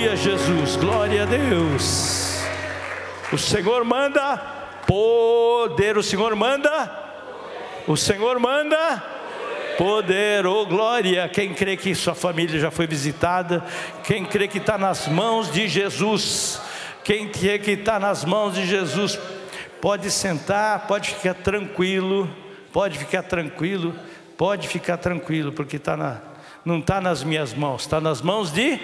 Aleluia, Jesus, glória a Deus. O Senhor manda poder, o Senhor manda, o Senhor manda poder, oh glória. Quem crê que sua família já foi visitada, quem crê que está nas mãos de Jesus, quem crê que está nas mãos de Jesus, pode sentar, pode ficar tranquilo, pode ficar tranquilo, pode ficar tranquilo, porque não está nas minhas mãos, está nas mãos de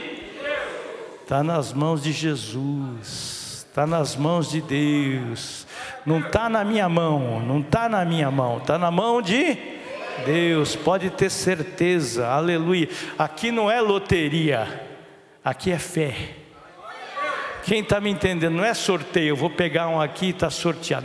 Jesus, está nas mãos de Deus, não está na minha mão, não está na minha mão, está na mão de Deus, pode ter certeza, aleluia. Aqui não é loteria, aqui é fé. Quem está me entendendo? Não é sorteio, eu vou pegar um aqui e está sorteado,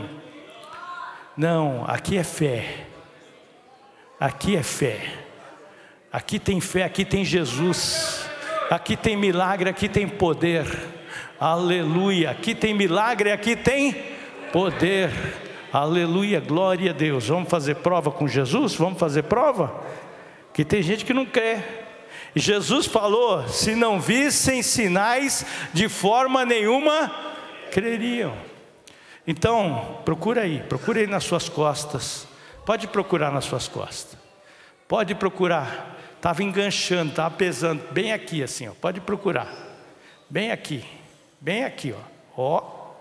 não, aqui é fé, aqui é fé, aqui tem fé, aqui tem Jesus, aqui tem milagre, aqui tem poder, aleluia, aqui tem milagre, aqui tem poder, aleluia, glória a Deus. Vamos fazer prova com Jesus? Vamos fazer prova? Que tem gente que não crê. Jesus falou: se não vissem sinais, de forma nenhuma creriam. Então, procura aí nas suas costas. Pode procurar nas suas costas. Pode procurar. Estava enganchando, estava pesando, bem aqui assim, ó. Pode procurar. Bem aqui, ó.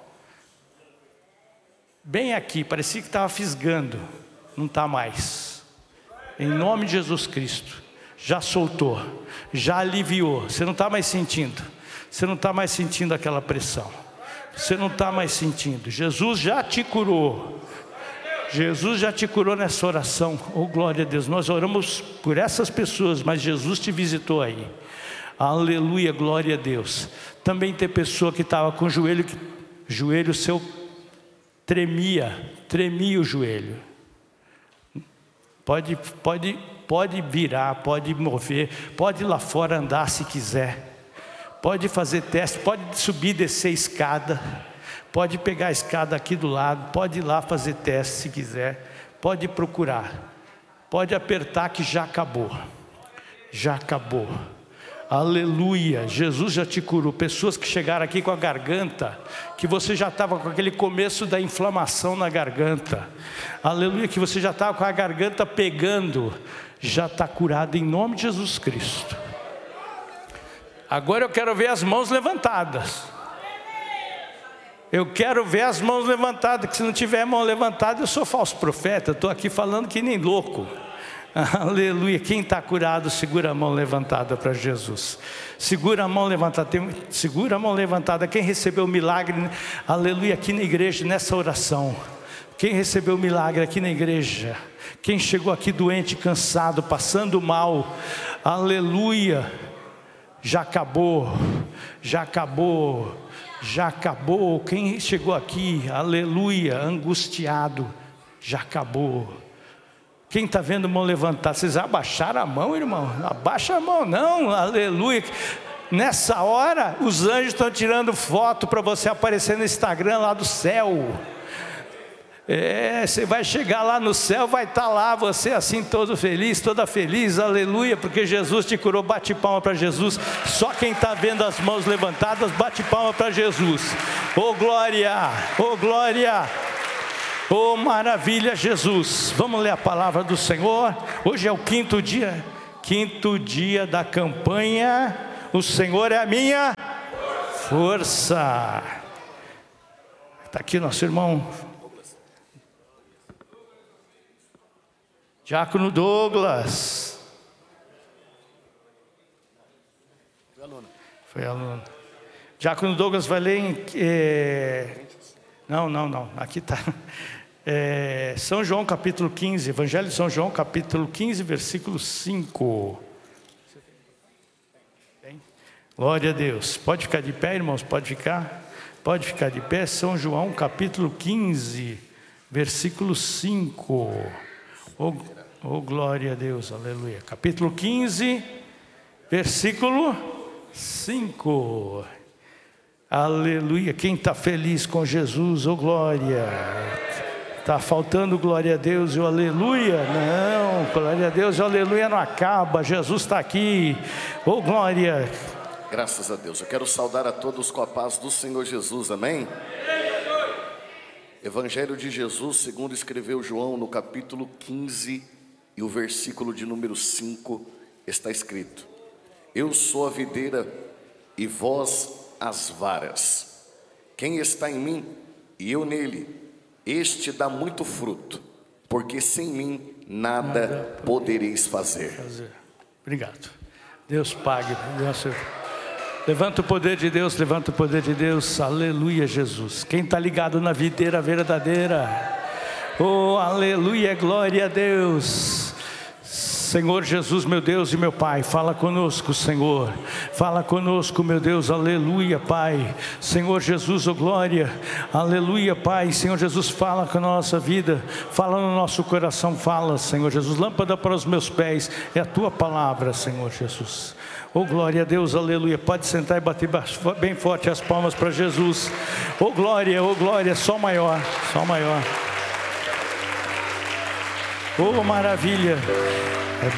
Bem aqui, parecia que estava fisgando. Não está mais. Em nome de Jesus Cristo. Já soltou, já aliviou. Você não está mais sentindo. Você não está mais sentindo aquela pressão. Você não está mais sentindo. Jesus já te curou. Jesus já te curou nessa oração. Oh glória a Deus. Nós oramos por essas pessoas, mas Jesus te visitou aí. Aleluia, glória a Deus. Também tem pessoa que estava com o joelho seu tremia o joelho. Pode virar, pode mover, pode ir lá fora andar se quiser, pode fazer teste, pode subir e descer a escada, pode pegar a escada aqui do lado, pode ir lá fazer teste se quiser, pode procurar, pode apertar que já acabou, aleluia. Jesus já te curou. Pessoas que chegaram aqui com a garganta, que você já estava com aquele começo da inflamação na garganta, aleluia, que você já estava com a garganta pegando, já está curado em nome de Jesus Cristo. Agora eu quero ver as mãos levantadas. Eu quero ver as mãos levantadas, que se não tiver mão levantada eu sou falso profeta, eu estou aqui falando que nem louco. Aleluia. Quem está curado, segura a mão levantada para Jesus. Segura a mão levantada. Segura a mão levantada. Quem recebeu o milagre, aleluia, aqui na igreja, nessa oração. Quem recebeu o milagre aqui na igreja. Quem chegou aqui doente, cansado, passando mal, aleluia. Já acabou. Quem chegou aqui, aleluia, angustiado, já acabou. Quem está vendo mão levantada? Vocês abaixaram a mão, irmão? Abaixa a mão, não, aleluia. Nessa hora, os anjos estão tirando foto para você aparecer no Instagram lá do céu. Você vai chegar lá no céu, vai estar lá você assim todo feliz, toda feliz, aleluia, porque Jesus te curou. Bate palma para Jesus. Só quem está vendo as mãos levantadas, bate palma para Jesus. Oh glória, oh glória. Oh maravilha, Jesus. Vamos ler a palavra do Senhor. Hoje é o quinto dia da campanha. O Senhor é a minha força. Está aqui nosso irmão Diácono Douglas. Foi aluno. Diácono Douglas vai ler em... Não. Aqui está. São João capítulo 15. Evangelho de São João capítulo 15, versículo 5. Glória a Deus. Pode ficar de pé, irmãos? Pode ficar de pé. São João capítulo 15, versículo 5. Oh glória a Deus, aleluia. Capítulo 15, versículo 5. Aleluia. Quem está feliz com Jesus, oh glória. Está faltando glória a Deus e o aleluia? Não, glória a Deus e o aleluia não acaba. Jesus está aqui, oh glória. Graças a Deus. Eu quero saudar a todos com a paz do Senhor Jesus, amém? Evangelho de Jesus, segundo escreveu João, no capítulo 15 e o versículo de número 5, está escrito: eu sou a videira e vós as varas. Quem está em mim e eu nele, este dá muito fruto, porque sem mim nada podereis fazer. Obrigado. Deus pague. Levanta o poder de Deus, levanta o poder de Deus. Aleluia, Jesus. Quem está ligado na videira verdadeira? Oh, aleluia, glória a Deus. Senhor Jesus, meu Deus e meu Pai, fala conosco, Senhor. Fala conosco, meu Deus, aleluia, Pai. Senhor Jesus, oh glória, aleluia, Pai. Senhor Jesus, fala com a nossa vida, fala no nosso coração, fala, Senhor Jesus. Lâmpada para os meus pés é a Tua palavra, Senhor Jesus. Oh glória a Deus, aleluia. Pode sentar e bater bem forte as palmas para Jesus. Oh glória, só maior, só maior. Oh maravilha.